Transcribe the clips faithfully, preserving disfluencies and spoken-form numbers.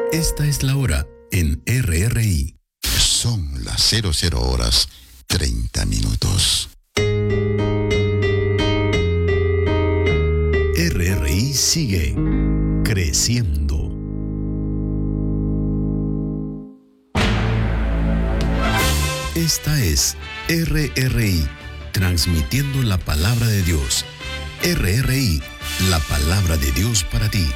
Esta es la hora en R R I. Son las cero cero horas treinta minutos. R R I sigue creciendo. Esta es R R I, transmitiendo la palabra de Dios. R R I, la palabra de Dios para ti.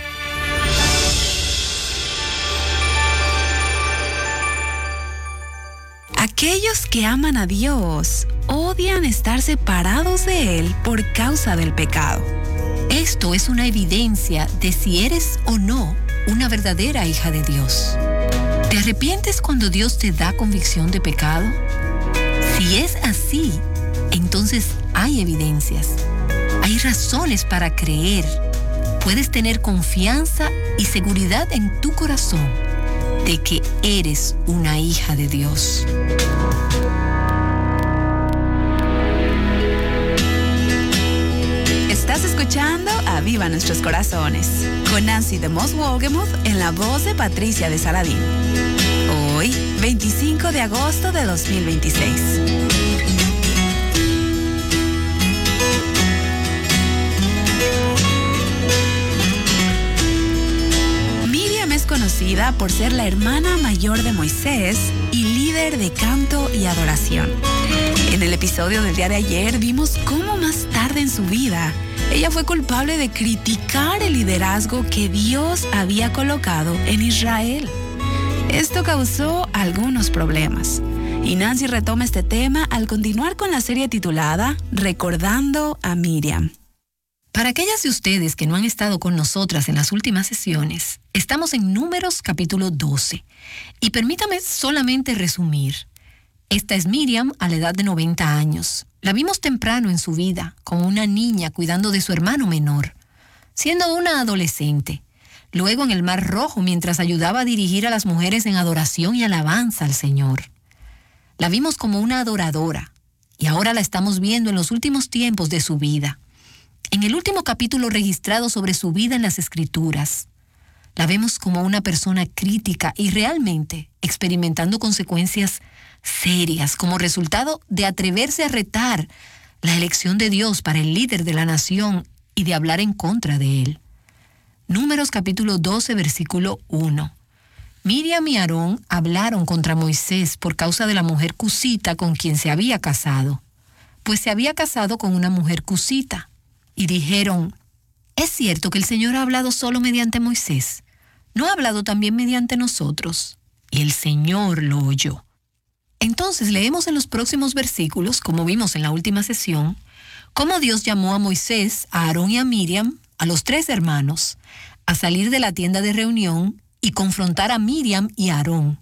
Aquellos que aman a Dios odian estar separados de Él por causa del pecado. Esto es una evidencia de si eres o no una verdadera hija de Dios. ¿Te arrepientes cuando Dios te da convicción de pecado? Si es así, entonces hay evidencias. Hay razones para creer. Puedes tener confianza y seguridad en tu corazón de que eres una hija de Dios. Estás escuchando Aviva Nuestros Corazones con Nancy de Moss Wolgemuth en la voz de Patricia de Saladín. Hoy, veinticinco de agosto de dos mil veintiséis. Conocida por ser la hermana mayor de Moisés y líder de canto y adoración. En el episodio del día de ayer vimos cómo más tarde en su vida ella fue culpable de criticar el liderazgo que Dios había colocado en Israel. Esto causó algunos problemas y Nancy retoma este tema al continuar con la serie titulada Recordando a Miriam. Para aquellas de ustedes que no han estado con nosotras en las últimas sesiones, estamos en Números capítulo doce. Y permítame solamente resumir. Esta es Miriam a la edad de noventa años. La vimos temprano en su vida, como una niña cuidando de su hermano menor, siendo una adolescente. Luego en el Mar Rojo mientras ayudaba a dirigir a las mujeres en adoración y alabanza al Señor. La vimos como una adoradora y ahora la estamos viendo en los últimos tiempos de su vida. En el último capítulo registrado sobre su vida en las Escrituras, la vemos como una persona crítica y realmente experimentando consecuencias serias como resultado de atreverse a retar la elección de Dios para el líder de la nación y de hablar en contra de él. Números capítulo doce, versículo uno. Miriam y Aarón hablaron contra Moisés por causa de la mujer cusita con quien se había casado, pues se había casado con una mujer cusita. Y dijeron, ¿es cierto que el Señor ha hablado solo mediante Moisés? ¿No ha hablado también mediante nosotros? Y el Señor lo oyó. Entonces leemos en los próximos versículos, como vimos en la última sesión, cómo Dios llamó a Moisés, a Aarón y a Miriam, a los tres hermanos, a salir de la tienda de reunión y confrontar a Miriam y a Aarón.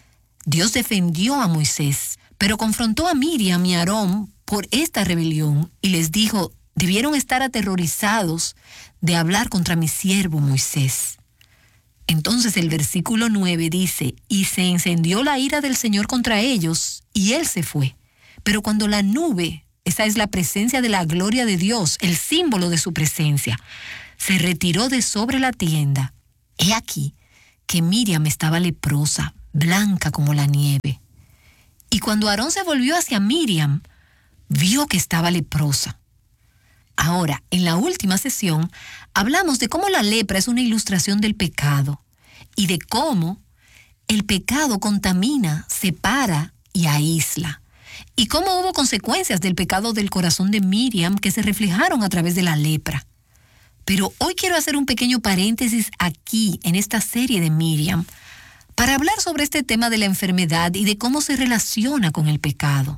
Dios defendió a Moisés, pero confrontó a Miriam y a Aarón por esta rebelión y les dijo, debieron estar aterrorizados de hablar contra mi siervo Moisés. Entonces el versículo nueve dice, y se encendió la ira del Señor contra ellos, y él se fue. Pero cuando la nube, esa es la presencia de la gloria de Dios, el símbolo de su presencia, se retiró de sobre la tienda, he aquí que Miriam estaba leprosa, blanca como la nieve. Y cuando Aarón se volvió hacia Miriam, vio que estaba leprosa. Ahora, en la última sesión, hablamos de cómo la lepra es una ilustración del pecado y de cómo el pecado contamina, separa y aísla. Y cómo hubo consecuencias del pecado del corazón de Miriam que se reflejaron a través de la lepra. Pero hoy quiero hacer un pequeño paréntesis aquí, en esta serie de Miriam, para hablar sobre este tema de la enfermedad y de cómo se relaciona con el pecado.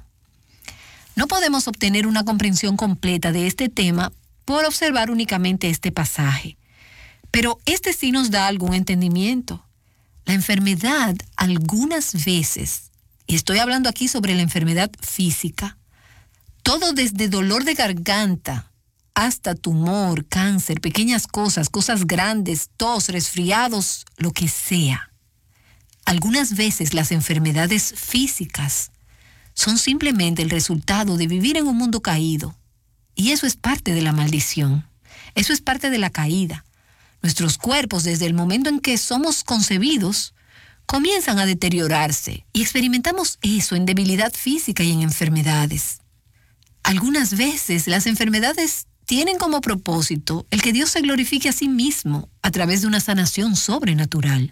No podemos obtener una comprensión completa de este tema por observar únicamente este pasaje, pero este sí nos da algún entendimiento. La enfermedad algunas veces, y estoy hablando aquí sobre la enfermedad física, todo desde dolor de garganta hasta tumor, cáncer, pequeñas cosas, cosas grandes, tos, resfriados, lo que sea. Algunas veces las enfermedades físicas son simplemente el resultado de vivir en un mundo caído. Y eso es parte de la maldición. Eso es parte de la caída. Nuestros cuerpos, desde el momento en que somos concebidos, comienzan a deteriorarse y experimentamos eso en debilidad física y en enfermedades. Algunas veces las enfermedades tienen como propósito el que Dios se glorifique a sí mismo a través de una sanación sobrenatural.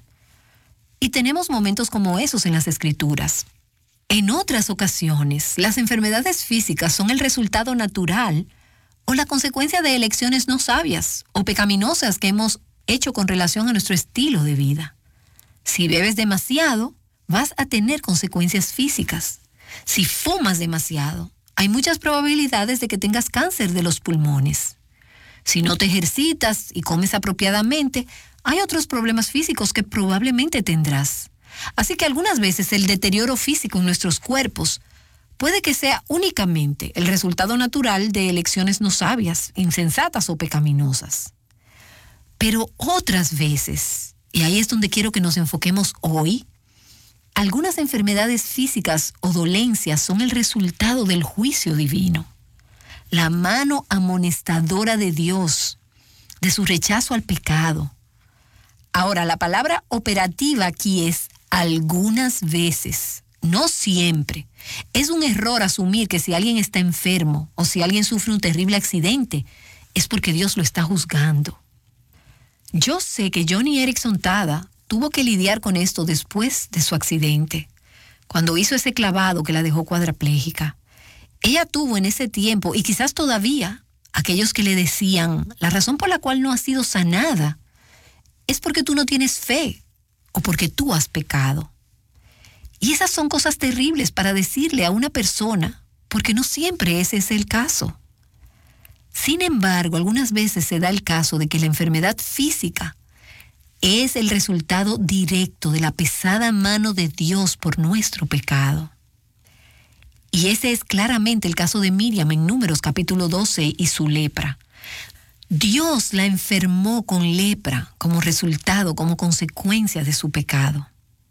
Y tenemos momentos como esos en las Escrituras. En otras ocasiones, las enfermedades físicas son el resultado natural o la consecuencia de elecciones no sabias o pecaminosas que hemos hecho con relación a nuestro estilo de vida. Si bebes demasiado, vas a tener consecuencias físicas. Si fumas demasiado, hay muchas probabilidades de que tengas cáncer de los pulmones. Si no te ejercitas y comes apropiadamente, hay otros problemas físicos que probablemente tendrás. Así que algunas veces el deterioro físico en nuestros cuerpos puede que sea únicamente el resultado natural de elecciones no sabias, insensatas o pecaminosas. Pero otras veces, y ahí es donde quiero que nos enfoquemos hoy, algunas enfermedades físicas o dolencias son el resultado del juicio divino. La mano amonestadora de Dios, de su rechazo al pecado. Ahora, la palabra operativa aquí es algunas veces, no siempre. Es un error asumir que si alguien está enfermo o si alguien sufre un terrible accidente, es porque Dios lo está juzgando. Yo sé que Joni Eareckson Tada tuvo que lidiar con esto después de su accidente, cuando hizo ese clavado que la dejó cuadraplégica. Ella tuvo en ese tiempo, y quizás todavía, aquellos que le decían, la razón por la cual no has sido sanada es porque tú no tienes fe o porque tú has pecado. Y esas son cosas terribles para decirle a una persona, porque no siempre ese es el caso. Sin embargo, algunas veces se da el caso de que la enfermedad física es el resultado directo de la pesada mano de Dios por nuestro pecado. Y ese es claramente el caso de Miriam en Números capítulo doce y su lepra. Dios la enfermó con lepra como resultado, como consecuencia de su pecado.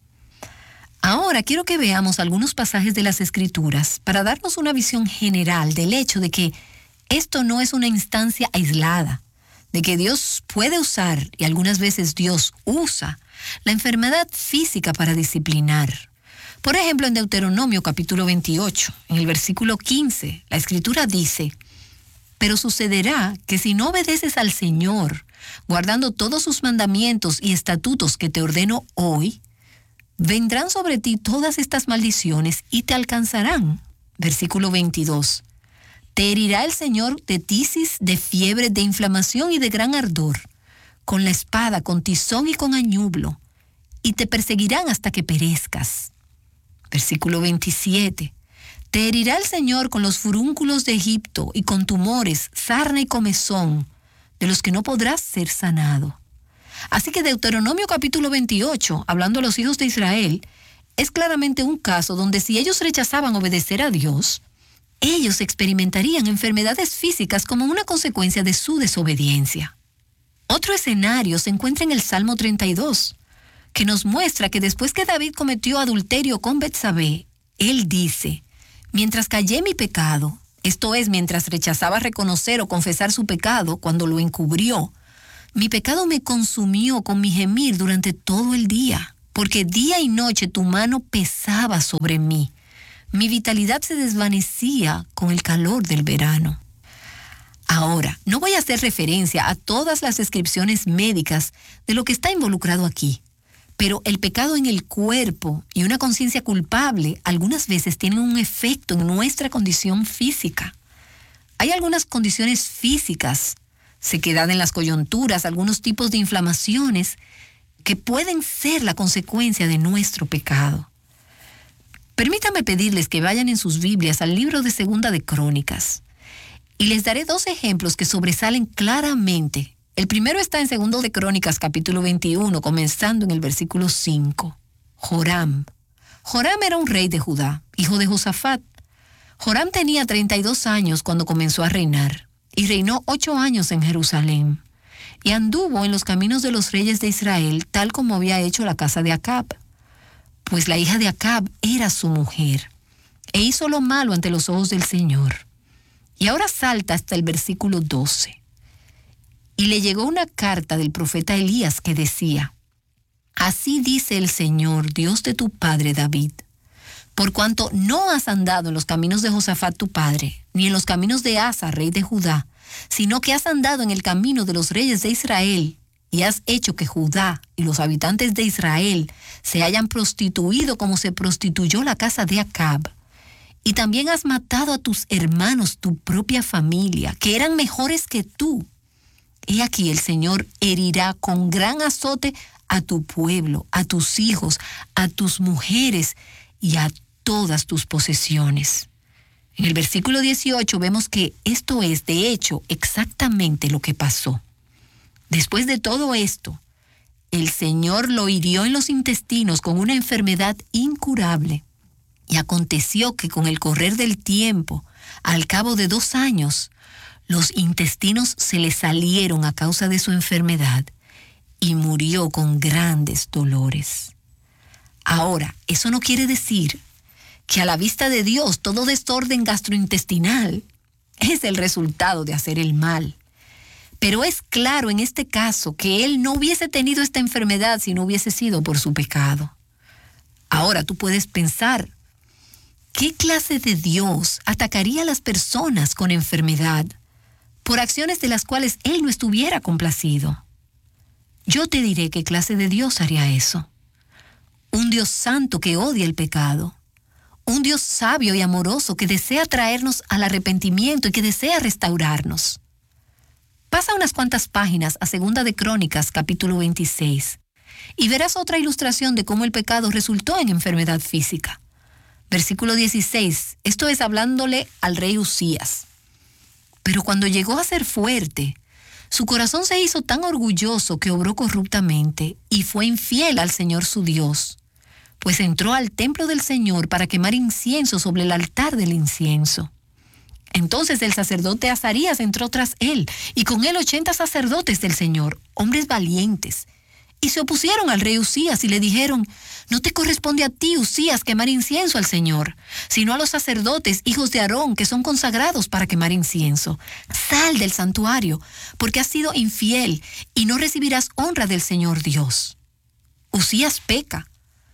Ahora quiero que veamos algunos pasajes de las Escrituras para darnos una visión general del hecho de que esto no es una instancia aislada, de que Dios puede usar, y algunas veces Dios usa, la enfermedad física para disciplinar. Por ejemplo, en Deuteronomio capítulo veintiocho, en el versículo quince, la Escritura dice: pero sucederá que si no obedeces al Señor, guardando todos sus mandamientos y estatutos que te ordeno hoy, vendrán sobre ti todas estas maldiciones y te alcanzarán. Versículo veintidós. Te herirá el Señor de tisis, de fiebre, de inflamación y de gran ardor, con la espada, con tizón y con añublo, y te perseguirán hasta que perezcas. Versículo veintisiete. Te herirá el Señor con los furúnculos de Egipto y con tumores, sarna y comezón, de los que no podrás ser sanado. Así que Deuteronomio capítulo veintiocho, hablando a los hijos de Israel, es claramente un caso donde si ellos rechazaban obedecer a Dios, ellos experimentarían enfermedades físicas como una consecuencia de su desobediencia. Otro escenario se encuentra en el Salmo treinta y dos, que nos muestra que después que David cometió adulterio con Betsabé, él dice: mientras callé mi pecado, esto es, mientras rechazaba reconocer o confesar su pecado cuando lo encubrió, mi pecado me consumió con mi gemir durante todo el día, porque día y noche tu mano pesaba sobre mí. Mi vitalidad se desvanecía con el calor del verano. Ahora, no voy a hacer referencia a todas las descripciones médicas de lo que está involucrado aquí, pero el pecado en el cuerpo y una conciencia culpable algunas veces tienen un efecto en nuestra condición física. Hay algunas condiciones físicas, sequedad en las coyunturas, algunos tipos de inflamaciones que pueden ser la consecuencia de nuestro pecado. Permítame pedirles que vayan en sus Biblias al libro de Segunda de Crónicas y les daré dos ejemplos que sobresalen claramente. El primero está en Segundo de Crónicas capítulo veintiuno, comenzando en el versículo cinco. Joram. Joram era un rey de Judá, hijo de Josafat. Joram tenía treinta y dos años cuando comenzó a reinar y reinó ocho años en Jerusalén. Y anduvo en los caminos de los reyes de Israel, tal como había hecho la casa de Acab. Pues la hija de Acab era su mujer, e hizo lo malo ante los ojos del Señor. Y ahora salta hasta el versículo doce. y le llegó una carta del profeta Elías que decía: Así dice el Señor, Dios de tu padre David, por cuanto no has andado en los caminos de Josafat tu padre, ni en los caminos de Asa, rey de Judá, sino que has andado en el camino de los reyes de Israel, y has hecho que Judá y los habitantes de Israel se hayan prostituido como se prostituyó la casa de Acab, y también has matado a tus hermanos, tu propia familia, que eran mejores que tú. He aquí el Señor herirá con gran azote a tu pueblo, a tus hijos, a tus mujeres y a todas tus posesiones. En el versículo dieciocho vemos que esto es, de hecho, exactamente lo que pasó. Después de todo esto, el Señor lo hirió en los intestinos con una enfermedad incurable. Y aconteció que con el correr del tiempo, al cabo de dos años, los intestinos se le salieron a causa de su enfermedad y murió con grandes dolores. Ahora, eso no quiere decir que a la vista de Dios todo desorden gastrointestinal es el resultado de hacer el mal. Pero es claro en este caso que él no hubiese tenido esta enfermedad si no hubiese sido por su pecado. Ahora tú puedes pensar, ¿qué clase de Dios atacaría a las personas con enfermedad por acciones de las cuales él no estuviera complacido? Yo te diré qué clase de Dios haría eso. Un Dios santo que odia el pecado. Un Dios sabio y amoroso que desea traernos al arrepentimiento y que desea restaurarnos. Pasa unas cuantas páginas a Segunda de Crónicas, capítulo veintiséis, y verás otra ilustración de cómo el pecado resultó en enfermedad física. Versículo dieciséis, esto es hablándole al rey Usías. Pero cuando llegó a ser fuerte, su corazón se hizo tan orgulloso que obró corruptamente y fue infiel al Señor su Dios, pues entró al templo del Señor para quemar incienso sobre el altar del incienso. Entonces el sacerdote Azarías entró tras él, y con él ochenta sacerdotes del Señor, hombres valientes, y se opusieron al rey Usías y le dijeron: No te corresponde a ti, Usías, quemar incienso al Señor, sino a los sacerdotes, hijos de Aarón, que son consagrados para quemar incienso. Sal del santuario, porque has sido infiel, y no recibirás honra del Señor Dios. Usías peca.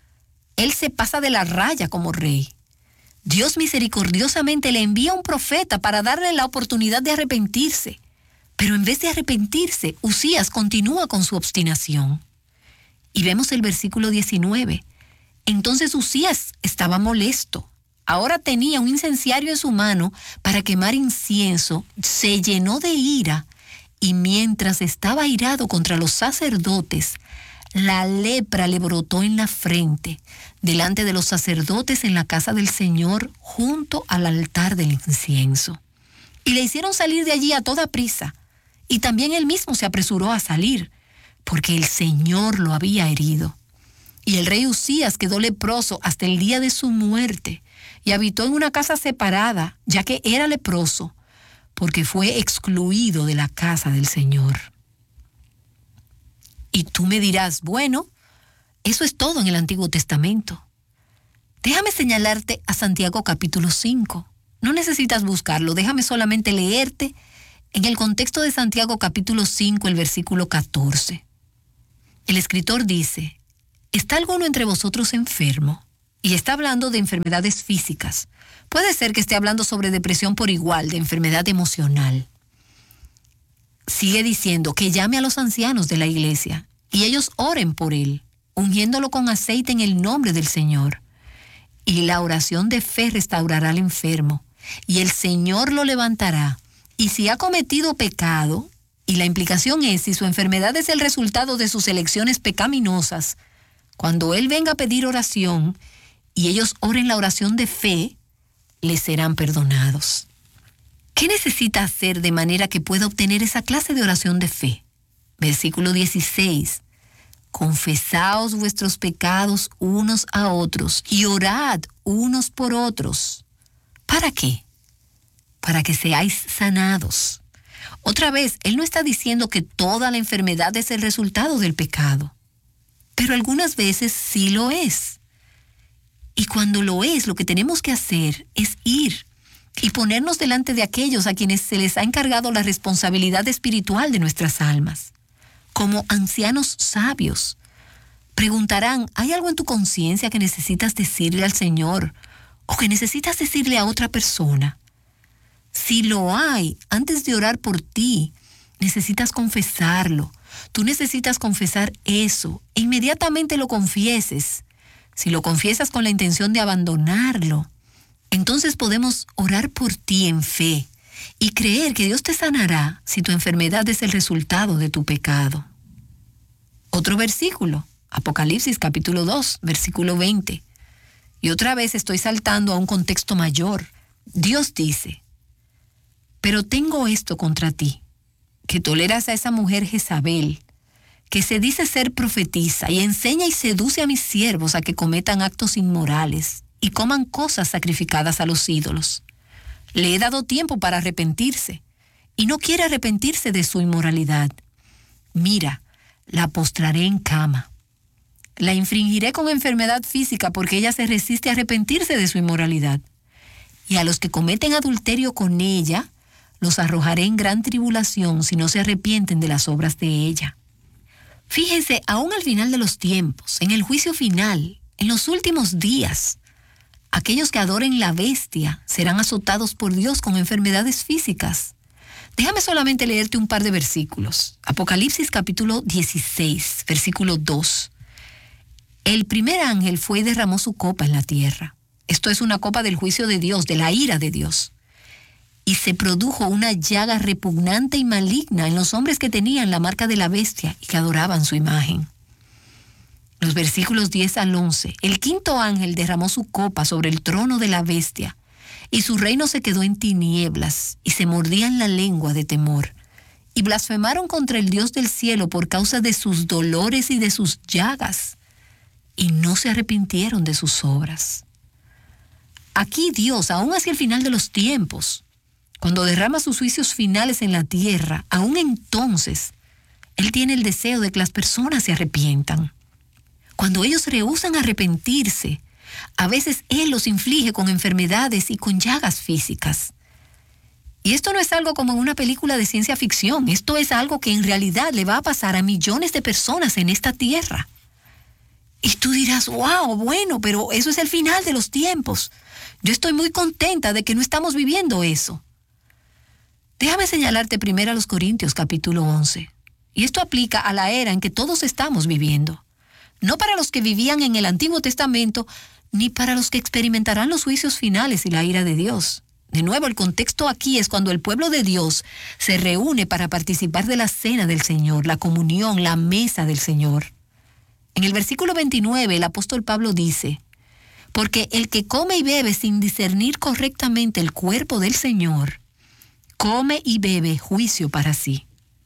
Él se pasa de la raya como rey. Dios misericordiosamente le envía un profeta para darle la oportunidad de arrepentirse. Pero en vez de arrepentirse, Usías continúa con su obstinación. Y vemos el versículo diecinueve. Entonces Usías estaba molesto. Ahora tenía un incenciario en su mano para quemar incienso. Se llenó de ira. Y mientras estaba airado contra los sacerdotes, la lepra le brotó en la frente, delante de los sacerdotes en la casa del Señor, junto al altar del incienso. Y le hicieron salir de allí a toda prisa. Y también él mismo se apresuró a salir, porque el Señor lo había herido. Y el rey Usías quedó leproso hasta el día de su muerte, y habitó en una casa separada, ya que era leproso, porque fue excluido de la casa del Señor. Y tú me dirás, bueno, eso es todo en el Antiguo Testamento. Déjame señalarte a Santiago capítulo cinco. No necesitas buscarlo, déjame solamente leerte en el contexto de Santiago capítulo cinco, el versículo catorce. El escritor dice: ¿Está alguno entre vosotros enfermo? Y está hablando de enfermedades físicas. Puede ser que esté hablando sobre depresión por igual, de enfermedad emocional. Sigue diciendo que llame a los ancianos de la iglesia y ellos oren por él, ungiéndolo con aceite en el nombre del Señor. Y la oración de fe restaurará al enfermo, y el Señor lo levantará. Y si ha cometido pecado, y la implicación es si su enfermedad es el resultado de sus elecciones pecaminosas, cuando él venga a pedir oración y ellos oren la oración de fe, les serán perdonados. ¿Qué necesita hacer de manera que pueda obtener esa clase de oración de fe? Versículo dieciséis. Confesaos vuestros pecados unos a otros y orad unos por otros. ¿Para qué? Para que seáis sanados. Otra vez, él no está diciendo que toda la enfermedad es el resultado del pecado, pero algunas veces sí lo es. Y cuando lo es, lo que tenemos que hacer es ir y ponernos delante de aquellos a quienes se les ha encargado la responsabilidad espiritual de nuestras almas. Como ancianos sabios, preguntarán, ¿hay algo en tu conciencia que necesitas decirle al Señor o que necesitas decirle a otra persona? Si lo hay, antes de orar por ti, necesitas confesarlo. Tú necesitas confesar eso e inmediatamente lo confieses. Si lo confiesas con la intención de abandonarlo, entonces podemos orar por ti en fe y creer que Dios te sanará si tu enfermedad es el resultado de tu pecado. Otro versículo, Apocalipsis capítulo dos, versículo veinte. Y otra vez estoy saltando a un contexto mayor. Dios dice, pero tengo esto contra ti, que toleras a esa mujer Jezabel, que se dice ser profetisa y enseña y seduce a mis siervos a que cometan actos inmorales y coman cosas sacrificadas a los ídolos. Le he dado tiempo para arrepentirse y no quiere arrepentirse de su inmoralidad. Mira, la postraré en cama. La infringiré con enfermedad física porque ella se resiste a arrepentirse de su inmoralidad. Y a los que cometen adulterio con ella, los arrojaré en gran tribulación si no se arrepienten de las obras de ella. Fíjense, aún al final de los tiempos, en el juicio final, en los últimos días, aquellos que adoren la bestia serán azotados por Dios con enfermedades físicas. Déjame solamente leerte un par de versículos. Apocalipsis capítulo dieciséis, versículo dos. El primer ángel fue y derramó su copa en la tierra. Esto es una copa del juicio de Dios, de la ira de Dios. Y se produjo una llaga repugnante y maligna en los hombres que tenían la marca de la bestia y que adoraban su imagen. Los versículos diez al once. El quinto ángel derramó su copa sobre el trono de la bestia, y su reino se quedó en tinieblas, y se mordían la lengua de temor, y blasfemaron contra el Dios del cielo por causa de sus dolores y de sus llagas, y no se arrepintieron de sus obras. Aquí Dios, aún hacia el final de los tiempos, cuando derrama sus juicios finales en la tierra, aún entonces, Él tiene el deseo de que las personas se arrepientan. Cuando ellos rehúsan arrepentirse, a veces Él los inflige con enfermedades y con llagas físicas. Y esto no es algo como en una película de ciencia ficción. Esto es algo que en realidad le va a pasar a millones de personas en esta tierra. Y tú dirás, wow, bueno, pero eso es el final de los tiempos. Yo estoy muy contenta de que no estamos viviendo eso. Déjame señalarte primero a los Corintios capítulo once. Y esto aplica a la era en que todos estamos viviendo. No para los que vivían en el Antiguo Testamento, ni para los que experimentarán los juicios finales y la ira de Dios. De nuevo, el contexto aquí es cuando el pueblo de Dios se reúne para participar de la cena del Señor, la comunión, la mesa del Señor. En el versículo veintinueve, el apóstol Pablo dice, porque el que come y bebe sin discernir correctamente el cuerpo del Señor, come y bebe juicio para sí.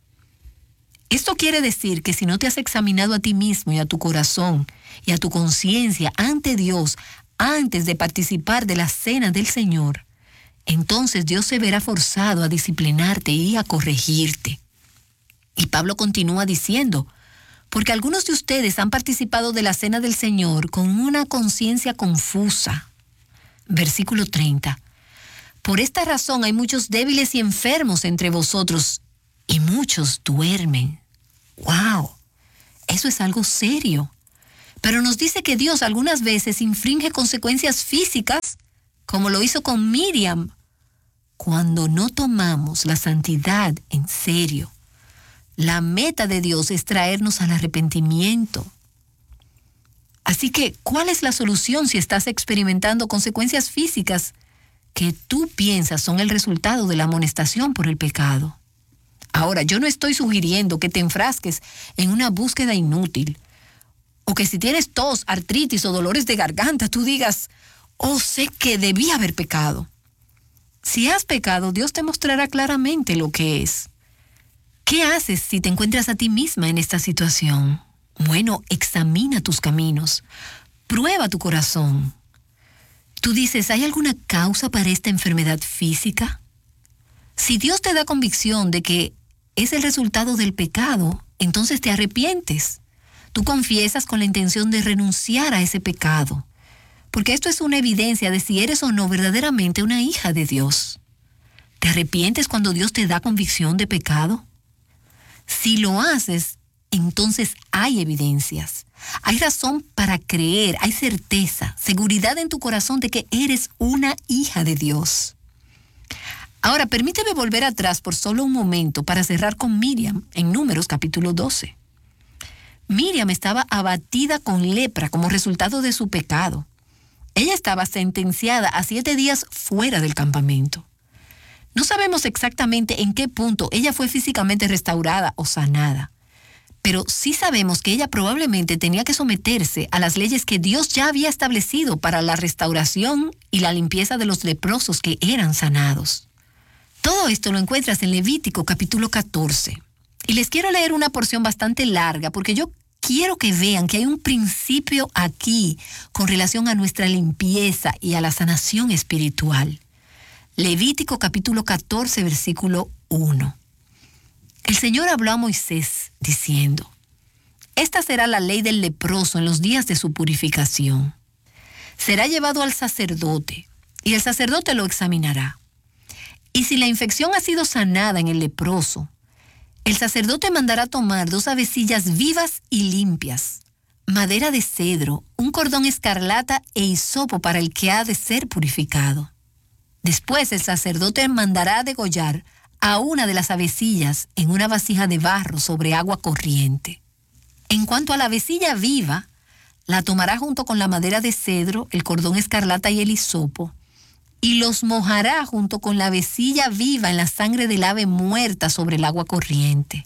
Esto quiere decir que si no te has examinado a ti mismo y a tu corazón y a tu conciencia ante Dios antes de participar de la cena del Señor, entonces Dios se verá forzado a disciplinarte y a corregirte. Y Pablo continúa diciendo, porque algunos de ustedes han participado de la cena del Señor con una conciencia confusa. Versículo treinta. Por esta razón hay muchos débiles y enfermos entre vosotros, y muchos duermen. ¡Wow! Eso es algo serio. Pero nos dice que Dios algunas veces infringe consecuencias físicas, como lo hizo con Miriam, cuando no tomamos la santidad en serio. La meta de Dios es traernos al arrepentimiento. Así que, ¿cuál es la solución si estás experimentando consecuencias físicas que tú piensas son el resultado de la amonestación por el pecado? Ahora, yo no estoy sugiriendo que te enfrasques en una búsqueda inútil, o que si tienes tos, artritis o dolores de garganta, tú digas, oh, sé que debí haber pecado. Si has pecado, Dios te mostrará claramente lo que es. ¿Qué haces si te encuentras a ti misma en esta situación? Bueno, examina tus caminos, prueba tu corazón. Tú dices, ¿hay alguna causa para esta enfermedad física? Si Dios te da convicción de que es el resultado del pecado, entonces te arrepientes. Tú confiesas con la intención de renunciar a ese pecado. porque esto es una evidencia de si eres o no verdaderamente una hija de Dios. ¿Te arrepientes cuando Dios te da convicción de pecado? Si lo haces, entonces hay evidencias. Hay razón para creer, hay certeza, seguridad en tu corazón de que eres una hija de Dios. Ahora, permíteme volver atrás por solo un momento para cerrar con Miriam en Números capítulo doce. Miriam estaba abatida con lepra como resultado de su pecado. Ella estaba sentenciada a siete días fuera del campamento. No sabemos exactamente en qué punto ella fue físicamente restaurada o sanada, pero sí sabemos que ella probablemente tenía que someterse a las leyes que Dios ya había establecido para la restauración y la limpieza de los leprosos que eran sanados. Todo esto lo encuentras en Levítico capítulo catorce. Y les quiero leer una porción bastante larga porque yo quiero que vean que hay un principio aquí con relación a nuestra limpieza y a la sanación espiritual. Levítico capítulo catorce, versículo uno. El Señor habló a Moisés diciendo: Esta será la ley del leproso en los días de su purificación. Será llevado al sacerdote, y el sacerdote lo examinará. Y si la infección ha sido sanada en el leproso, el sacerdote mandará tomar dos avecillas vivas y limpias, madera de cedro, un cordón escarlata e hisopo para el que ha de ser purificado. Después el sacerdote mandará degollar a una de las avecillas en una vasija de barro sobre agua corriente. En cuanto a la avecilla viva, la tomará junto con la madera de cedro, el cordón escarlata y el hisopo, y los mojará junto con la avecilla viva en la sangre del ave muerta sobre el agua corriente.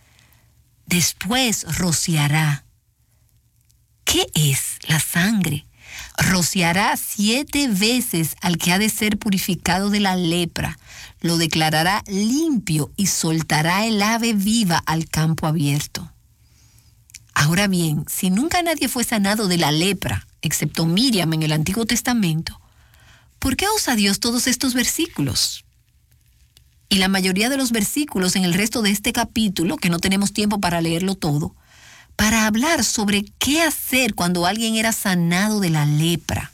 Después rociará. ¿Qué es la sangre? Rociará siete veces al que ha de ser purificado de la lepra, lo declarará limpio y soltará el ave viva al campo abierto. Ahora bien, si nunca nadie fue sanado de la lepra, excepto Miriam en el Antiguo Testamento, ¿por qué usa Dios todos estos versículos? Y la mayoría de los versículos en el resto de este capítulo, que no tenemos tiempo para leerlo todo, para hablar sobre qué hacer cuando alguien era sanado de la lepra.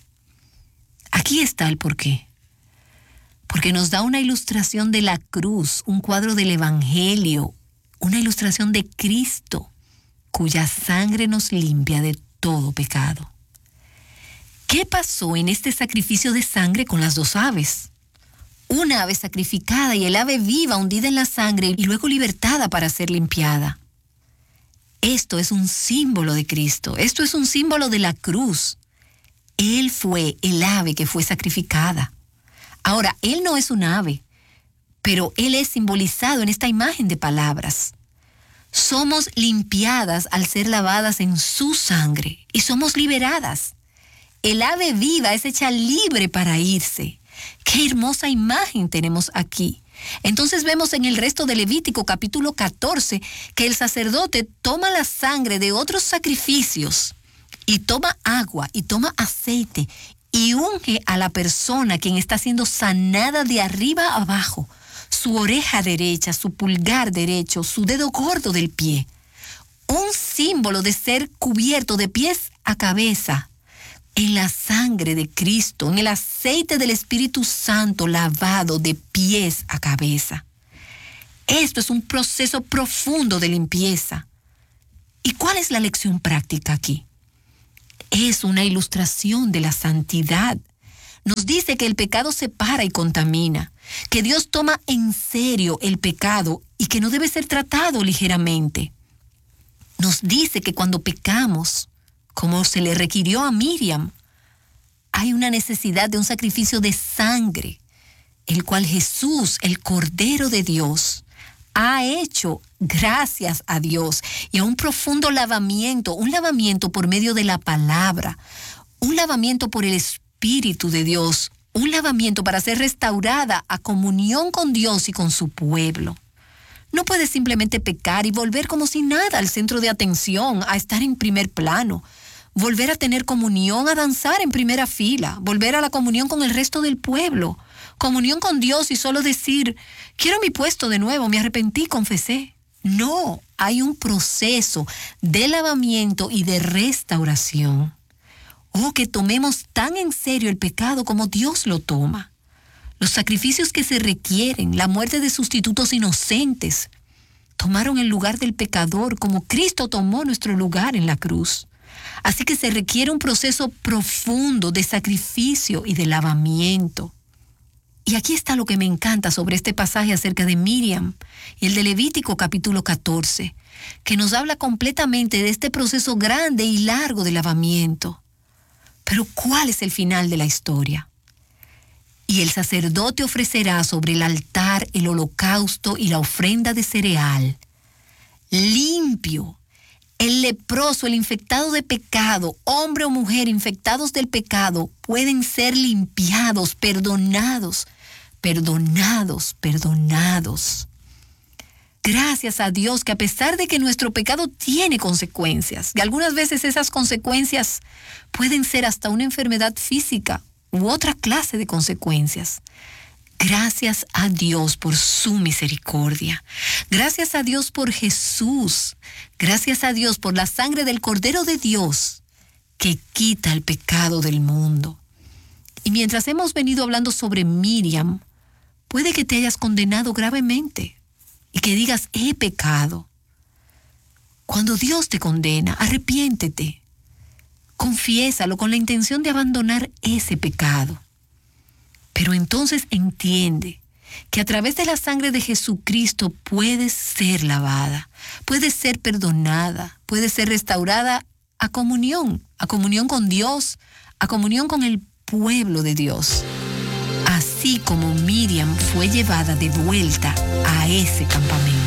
Aquí está el porqué. Porque nos da una ilustración de la cruz, un cuadro del Evangelio, una ilustración de Cristo, cuya sangre nos limpia de todo pecado. ¿Qué pasó en este sacrificio de sangre con las dos aves? Una ave sacrificada y el ave viva hundida en la sangre y luego libertada para ser limpiada. Esto es un símbolo de Cristo. Esto es un símbolo de la cruz. Él fue el ave que fue sacrificada. Ahora, Él no es un ave, pero Él es simbolizado en esta imagen de palabras. Somos limpiadas al ser lavadas en su sangre y somos liberadas. El ave viva es hecha libre para irse. ¡Qué hermosa imagen tenemos aquí! Entonces vemos en el resto de Levítico capítulo catorce que el sacerdote toma la sangre de otros sacrificios y toma agua y toma aceite y unge a la persona quien está siendo sanada de arriba a abajo, su oreja derecha, su pulgar derecho, su dedo gordo del pie. Un símbolo de ser cubierto de pies a cabeza en la sangre de Cristo, en el aceite del Espíritu Santo lavado de pies a cabeza. Esto es un proceso profundo de limpieza. ¿Y cuál es la lección práctica aquí? Es una ilustración de la santidad. Nos dice que el pecado separa y contamina, que Dios toma en serio el pecado y que no debe ser tratado ligeramente. Nos dice que cuando pecamos, como se le requirió a Miriam, hay una necesidad de un sacrificio de sangre, el cual Jesús, el Cordero de Dios, ha hecho gracias a Dios y a un profundo lavamiento, un lavamiento por medio de la palabra, un lavamiento por el Espíritu de Dios, un lavamiento para ser restaurada a comunión con Dios y con su pueblo. No puedes simplemente pecar y volver como si nada al centro de atención, a estar en primer plano. Volver a tener comunión, a danzar en primera fila, volver a la comunión con el resto del pueblo, comunión con Dios y solo decir, quiero mi puesto de nuevo, me arrepentí, confesé. No, hay un proceso de lavamiento y de restauración. Oh, que tomemos tan en serio el pecado como Dios lo toma. Los sacrificios que se requieren, la muerte de sustitutos inocentes, tomaron el lugar del pecador como Cristo tomó nuestro lugar en la cruz. Así que se requiere un proceso profundo de sacrificio y de lavamiento. Y aquí está lo que me encanta sobre este pasaje acerca de Miriam y el de Levítico capítulo catorce, que nos habla completamente de este proceso grande y largo de lavamiento. Pero ¿cuál es el final de la historia? Y el sacerdote ofrecerá sobre el altar el holocausto y la ofrenda de cereal, limpio. El leproso, el infectado de pecado, hombre o mujer infectados del pecado, pueden ser limpiados, perdonados, perdonados, perdonados. Gracias a Dios que a pesar de que nuestro pecado tiene consecuencias, y algunas veces esas consecuencias pueden ser hasta una enfermedad física u otra clase de consecuencias. Gracias a Dios por su misericordia. Gracias a Dios por Jesús. Gracias a Dios por la sangre del Cordero de Dios que quita el pecado del mundo. Y mientras hemos venido hablando sobre Miriam, puede que te hayas condenado gravemente y que digas, he pecado. Cuando Dios te condena, arrepiéntete. Confiésalo con la intención de abandonar ese pecado. Pero entonces entiende que a través de la sangre de Jesucristo puedes ser lavada, puedes ser perdonada, puedes ser restaurada a comunión, a comunión con Dios, a comunión con el pueblo de Dios. Así como Miriam fue llevada de vuelta a ese campamento.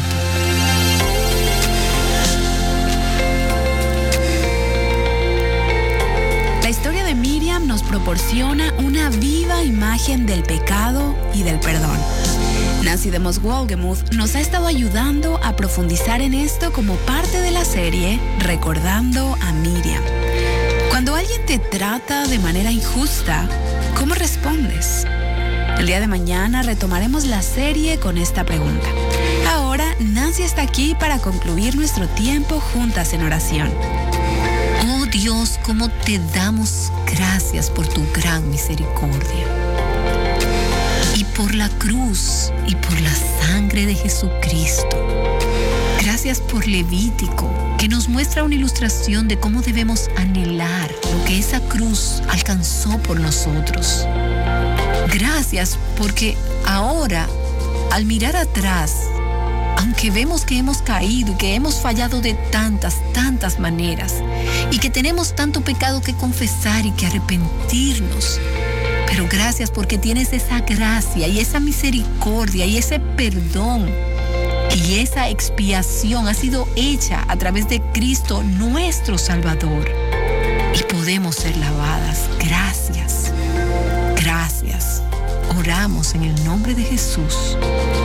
La historia de Miriam nos proporciona una viva imagen del pecado y del perdón. Nancy DeMoss Wolgemuth nos ha estado ayudando a profundizar en esto como parte de la serie Recordando a Miriam. Cuando alguien te trata de manera injusta, ¿cómo respondes? El día de mañana retomaremos la serie con esta pregunta. Ahora, Nancy está aquí para concluir nuestro tiempo juntas en oración. Oh Dios, cómo te damos gracias por tu gran misericordia. Y por la cruz y por la sangre de Jesucristo. Gracias por Levítico, que nos muestra una ilustración de cómo debemos anhelar lo que esa cruz alcanzó por nosotros. Gracias porque ahora, al mirar atrás, aunque vemos que hemos caído y que hemos fallado de tantas, tantas maneras, y que tenemos tanto pecado que confesar y que arrepentirnos, pero gracias porque tienes esa gracia y esa misericordia y ese perdón, y esa expiación ha sido hecha a través de Cristo nuestro Salvador, y podemos ser lavadas. Gracias, gracias. Oramos en el nombre de Jesús.